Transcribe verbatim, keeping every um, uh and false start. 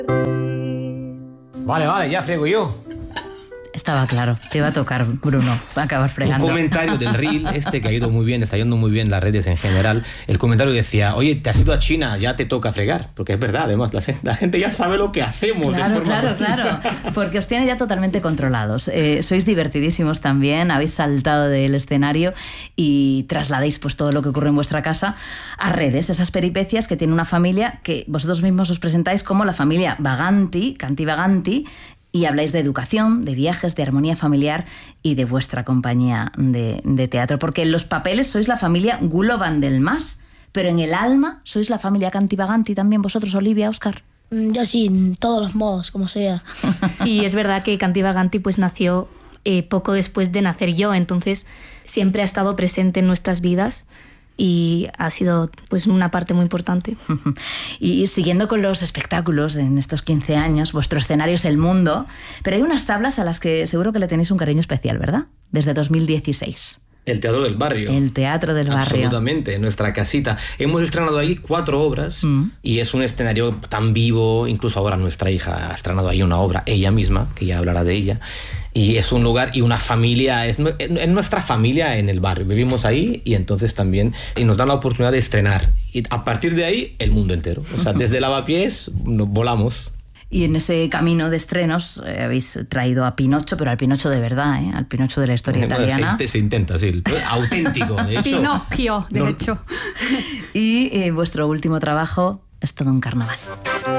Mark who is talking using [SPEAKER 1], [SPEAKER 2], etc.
[SPEAKER 1] Vale, vale, ya friego yo.
[SPEAKER 2] Estaba claro, te iba a tocar, Bruno, va a acabar fregando.
[SPEAKER 1] Un comentario del reel, este que ha ido muy bien, está yendo muy bien las redes en general. El comentario decía, oye, te has ido a China, ya te toca fregar. Porque es verdad, además, la, la gente ya sabe lo que hacemos.
[SPEAKER 2] Claro,
[SPEAKER 1] de forma
[SPEAKER 2] claro, claro. Porque os tiene ya totalmente controlados. Eh, sois divertidísimos también, habéis saltado del escenario y trasladáis pues todo lo que ocurre en vuestra casa a redes, esas peripecias que tiene una familia que vosotros mismos os presentáis como la familia Vaganti, Canti Vaganti, y habláis de educación, de viajes, de armonía familiar y de vuestra compañía de, de teatro. Porque en los papeles sois la familia Gulovan del Mas, pero en el alma sois la familia Canti Vaganti también vosotros, Olivia, Óscar.
[SPEAKER 3] Yo sí, en todos los modos, como sea.
[SPEAKER 4] Y es verdad que Canti Vaganti pues nació eh, poco después de nacer yo, entonces siempre ha estado presente en nuestras vidas y ha sido pues una parte muy importante.
[SPEAKER 2] Y siguiendo con los espectáculos en estos quince años, vuestro escenario es el mundo, pero hay unas tablas a las que seguro que le tenéis un cariño especial, ¿verdad? Desde dos mil dieciséis.
[SPEAKER 1] El Teatro del Barrio.
[SPEAKER 2] El Teatro del Barrio.
[SPEAKER 1] Absolutamente, nuestra casita. Hemos estrenado ahí cuatro obras mm. y es un escenario tan vivo. Incluso ahora nuestra hija ha estrenado ahí una obra, ella misma, que ya hablará de ella. Y es un lugar y una familia, es, es nuestra familia en el barrio. Vivimos ahí y entonces también y nos dan la oportunidad de estrenar. Y a partir de ahí, el mundo entero. O sea, desde Lavapiés volamos.
[SPEAKER 2] Y en ese camino de estrenos eh, habéis traído a Pinocho, pero al Pinocho de verdad, ¿eh? Al Pinocho de la historia
[SPEAKER 1] bueno,
[SPEAKER 2] italiana.
[SPEAKER 1] Se, se intenta, sí. Auténtico, de hecho.
[SPEAKER 4] Pinocchio, de
[SPEAKER 1] no.
[SPEAKER 4] hecho.
[SPEAKER 2] Y eh, vuestro último trabajo es todo un carnaval.